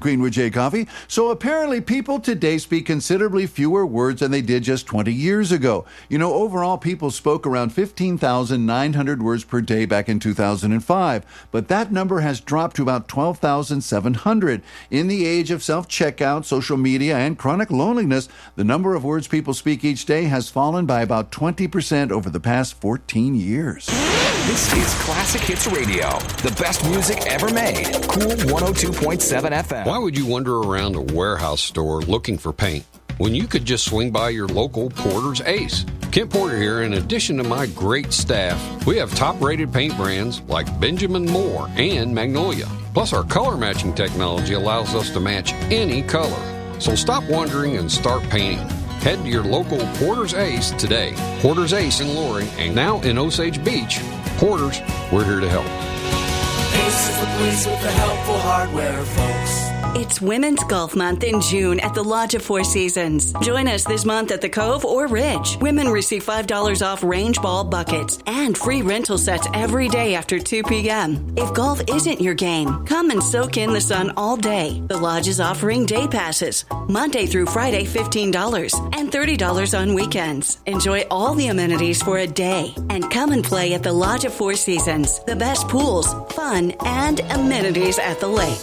Greenwood J Coffee. So apparently people today speak considerably fewer words than they did just 20 years ago. You know, overall people spoke around 15,900 words per day back in 2005, but that number has dropped to about 12,700. In the age of self-checkout, social media, and chronic loneliness, the number of words people speak each day has fallen by about 20% over the past 14 years. This is Classic Hits Radio, the best music ever made. Cool 102.7 FM. Why would you wander around a warehouse store looking for paint when you could just swing by your local Porter's Ace? Kent Porter here. In addition to my great staff, we have top-rated paint brands like Benjamin Moore and Magnolia. Plus, our color matching technology allows us to match any color. So stop wandering and start painting. Head to your local Porter's Ace today. Porter's Ace in Loring and now in Osage Beach. Porter's, we're here to help. Ace is the place with the helpful hardware, folks. It's Women's Golf Month in June at the Lodge of Four Seasons. Join us this month at the Cove or Ridge. Women receive $5 off range ball buckets and free rental sets every day after 2 p.m. If golf isn't your game, come and soak in the sun all day. The Lodge is offering day passes, Monday through Friday $15 and $30 on weekends. Enjoy all the amenities for a day and come and play at the Lodge of Four Seasons. The best pools, fun, and amenities at the lake.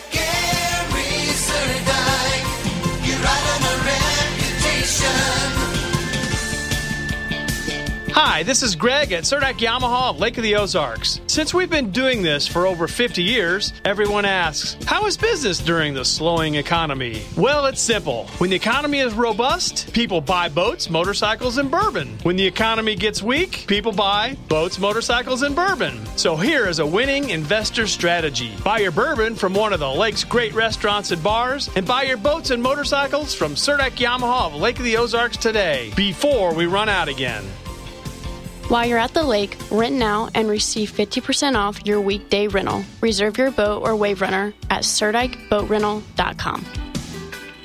Hi, this is Greg at Cerdak Yamaha of Lake of the Ozarks. Since we've been doing this for over 50 years, everyone asks, how is business during the slowing economy? Well, it's simple. When the economy is robust, people buy boats, motorcycles, and bourbon. When the economy gets weak, people buy boats, motorcycles, and bourbon. So here is a winning investor strategy. Buy your bourbon from one of the lake's great restaurants and bars, and buy your boats and motorcycles from Cerdak Yamaha of Lake of the Ozarks today, before we run out again. While you're at the lake, rent now and receive 50% off your weekday rental. Reserve your boat or wave runner at CerdikeBoatRental.com.